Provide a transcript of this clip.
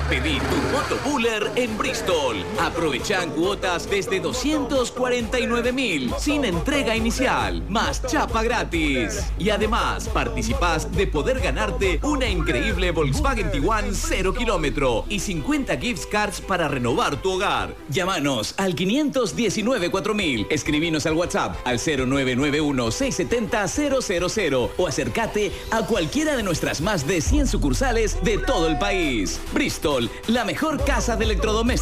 Pedí tu moto Buller en Bristol. Aprovechan cuotas desde 249.000 sin entrega inicial, más chapa gratis. Y además participás de poder ganarte una increíble Volkswagen Tiguan 0 kilómetro y 50 gift cards para renovar tu hogar. Llámanos al 519 4000. Escribinos al WhatsApp al 0991 670 000 o acércate a cualquiera de nuestras más de 100 sucursales de todo el país. Bristol, la mejor casa de electrodomésticos